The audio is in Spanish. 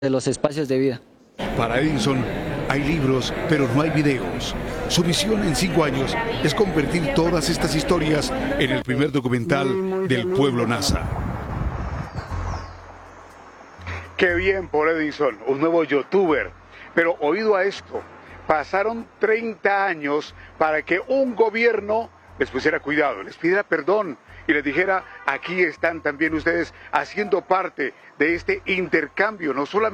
de los espacios de vida. Para Edison hay libros, pero no hay videos. Su misión en 5 años es convertir todas estas historias en el primer documental del pueblo NASA. Qué bien por Edison, un nuevo youtuber. Pero oído a esto, pasaron 30 años para que un gobierno les pusiera cuidado, les pidiera perdón y les dijera, aquí están también ustedes haciendo parte de este intercambio, no solamente